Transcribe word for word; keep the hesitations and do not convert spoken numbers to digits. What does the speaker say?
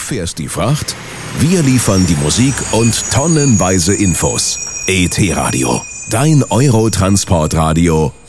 fährst die Fracht, wir liefern die Musik und tonnenweise Infos. E T Radio, dein Eurotransportradio